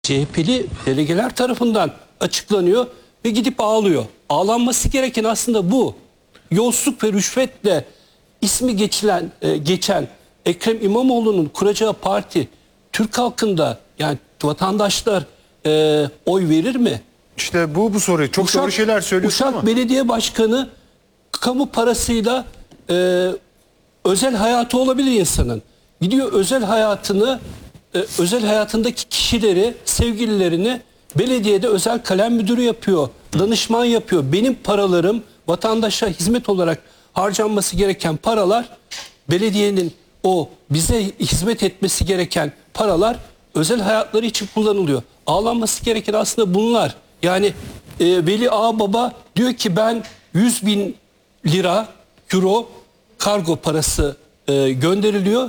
CHP'li delegeler tarafından açıklanıyor ve gidip ağlıyor. Ağlanması gereken aslında bu. Yolsuzluk ve rüşvetle ismi geçen Ekrem İmamoğlu'nun kuracağı parti Türk halkında, yani vatandaşlar oy verir mi? İşte bu soruyu çok doğru şeyler söylüyorsun Uşak ama. Belediye Başkanı kamu parasıyla özel hayatı olabilir insanın. Gidiyor özel hayatındaki kişileri, sevgililerini belediyede özel kalem müdürü yapıyor, danışman yapıyor. Benim paralarım, vatandaşa hizmet olarak harcanması gereken paralar, belediyenin o bize hizmet etmesi gereken paralar özel hayatları için kullanılıyor. Ağlanması gereken aslında bunlar. Yani Veli Ağababa diyor ki ben 100.000 lira, euro kargo parası gönderiliyor.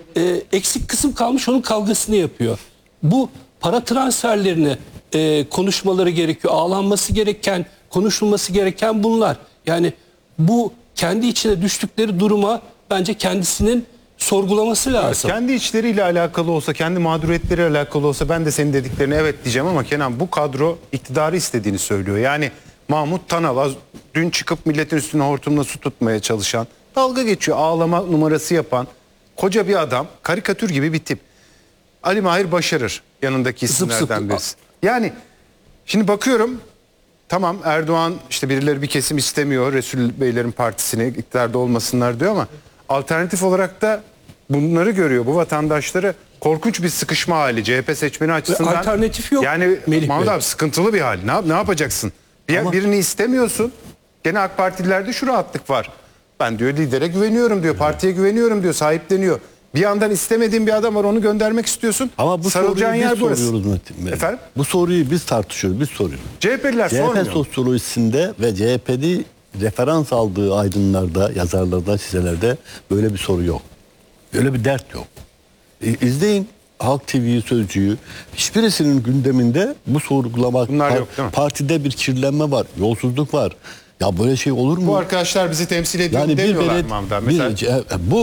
Eksik kısım kalmış, onun kavgasını yapıyor. Bu para transferlerini konuşmaları gerekiyor. Ağlanması gereken, konuşulması gereken bunlar. Yani bu kendi içine düştükleri duruma bence kendisinin sorgulaması lazım. Kendi içleriyle alakalı olsa, kendi mağduriyetleriyle alakalı olsa ben de senin dediklerine evet diyeceğim ama Kenan, bu kadro iktidarı istediğini söylüyor. Yani Mahmut Tanal dün çıkıp milletin üstüne hortumla su tutmaya çalışan, dalga geçiyor, ağlama numarası yapan koca bir adam, karikatür gibi bir tip. Ali Mahir Başarır yanındaki isimlerden birisi. Yani şimdi bakıyorum, tamam Erdoğan işte birileri bir kesim istemiyor Resul Beylerin partisini, iktidarda olmasınlar diyor ama alternatif olarak da bunları görüyor, bu vatandaşları. Korkunç bir sıkışma hali CHP seçmeni açısından. Alternatif yok. Yani Melih Mahmut Bey, abi sıkıntılı bir hal. Ne yapacaksın? Birini istemiyorsun. Gene AK Partililerde şu rahatlık var. Ben diyor lidere güveniyorum diyor, partiye güveniyorum diyor, sahipleniyor. Bir yandan istemediğin bir adam var, onu göndermek istiyorsun. Ama bu sarılacağın soruyu yer biz burası. soruyoruz Metin Bey. Efendim? Bu soruyu biz tartışıyoruz, biz soruyoruz. CHP'liler sormuyor. CHP sosyolojisinde ve CHP'li referans aldığı aydınlarda, yazarlarda, çizelerde böyle bir soru yok. Böyle bir dert yok. İzleyin Halk TV'yi, Sözcü'yü. Hiçbirisinin gündeminde bu sorgulamak, Bunlar yok, değil mi? partide bir kirlenme var, yolsuzluk var. Ya böyle şey olur mu? Bu arkadaşlar bizi temsil ediyor Yani demiyorlar Mahmut abi. Mesela...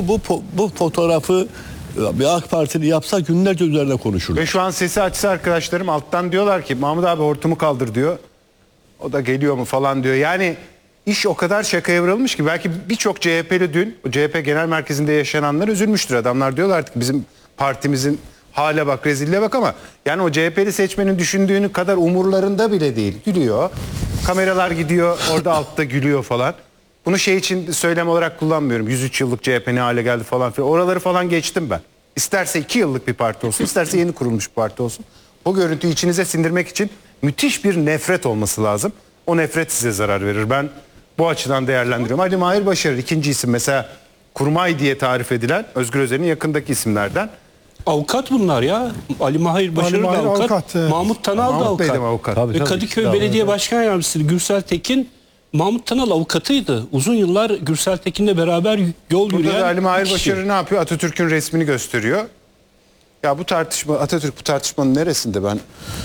bu fotoğrafı bir AK Partili yapsa günlerce üzerine konuşurdu. Ve şu an sesi açsa arkadaşlarım alttan diyorlar ki Mahmut abi hortumu kaldır diyor. O da geliyor mu falan diyor. Yani iş o kadar şakaya vurulmuş ki belki birçok CHP'li dün CHP Genel Merkezi'nde yaşananlar üzülmüştür. Adamlar diyorlar artık bizim partimizin hale bak, rezilliğe bak ama yani o CHP'li seçmenin düşündüğünü kadar umurlarında bile değil. Gülüyor. Kameralar gidiyor orada altta gülüyor falan. Bunu şey için söylem olarak kullanmıyorum. 103 yıllık CHP ne hale geldi falan filan. Oraları falan geçtim ben. İsterse 2 yıllık bir parti olsun, isterse yeni kurulmuş bir parti olsun. Bu görüntüyü içinize sindirmek için müthiş bir nefret olması lazım. O nefret size zarar verir. Ben bu açıdan değerlendiriyorum. Ali Mahir Başarır ikinci isim, mesela kurmay diye tarif edilen Özgür Özel'in yakındaki isimlerden. avukat bunlar ya. Ali Mahir Başarır da avukat. Mahmut Tanal da Mahmut Bey de avukat. avukat. Ve Kadıköy Belediye Başkan Yardımcısı Gürsel Tekin, Mahmut Tanal avukatıydı. Uzun yıllar Gürsel Tekin'le beraber yol Burada yürüyen da Ali Mahir kişi. Başarır ne yapıyor? Atatürk'ün resmini gösteriyor. Ya bu tartışma, Atatürk bu tartışmanın neresinde ben?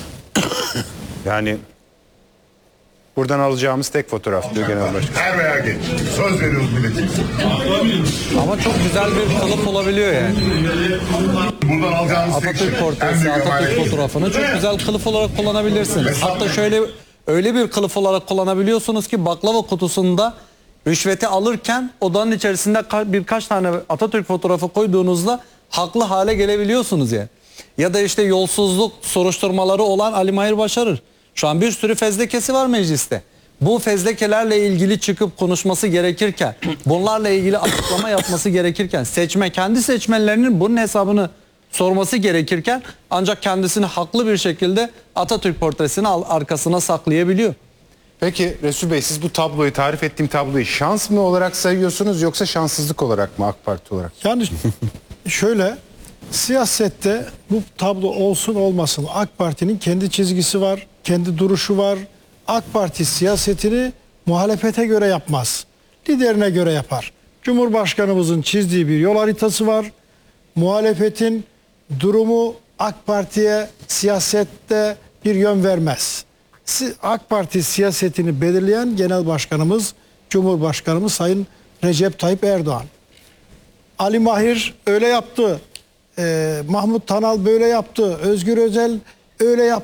Yani buradan alacağımız tek fotoğraf diyor Genel Başkan. Er veya geç. Söz veriyoruz millete. Ama çok güzel bir kalıp olabiliyor yani. Buradan alacağımız tek şey. Atatürk portresi, Atatürk fotoğrafını çok güzel kılıf olarak kullanabilirsiniz. Hatta şöyle öyle bir kılıf olarak kullanabiliyorsunuz ki baklava kutusunda rüşveti alırken odanın içerisinde birkaç tane Atatürk fotoğrafı koyduğunuzda haklı hale gelebiliyorsunuz yani. Ya da işte yolsuzluk soruşturmaları olan Ali Mahir Başarır. Şu an bir sürü fezlekesi var mecliste. Bu fezlekelerle ilgili çıkıp konuşması gerekirken, bunlarla ilgili açıklama yapması gerekirken, kendi seçmenlerinin bunun hesabını sorması gerekirken ancak kendisini haklı bir şekilde Atatürk portresini arkasına saklayabiliyor. Peki Resul Bey, siz bu tabloyu, tarif ettiğim tabloyu şans mı olarak sayıyorsunuz yoksa şanssızlık olarak mı AK Parti olarak? Yani şöyle, siyasette bu tablo olsun olmasın AK Parti'nin kendi çizgisi var, kendi duruşu var. AK Parti siyasetini muhalefete göre yapmaz. Liderine göre yapar. Cumhurbaşkanımızın çizdiği bir yol haritası var. Muhalefetin durumu AK Parti'ye siyasette bir yön vermez. AK Parti siyasetini belirleyen Genel Başkanımız, Cumhurbaşkanımız Sayın Recep Tayyip Erdoğan. Ali Mahir öyle yaptı. Mahmut Tanal böyle yaptı. Özgür Özel öyle